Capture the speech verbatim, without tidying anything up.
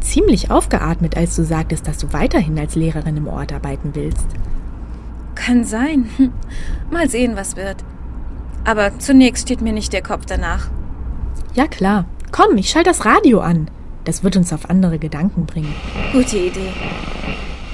ziemlich aufgeatmet, als du sagtest, dass du weiterhin als Lehrerin im Ort arbeiten willst. Kann sein. Mal sehen, was wird. Aber zunächst steht mir nicht der Kopf danach. Ja klar. Komm, ich schalte das Radio an. Das wird uns auf andere Gedanken bringen. Gute Idee.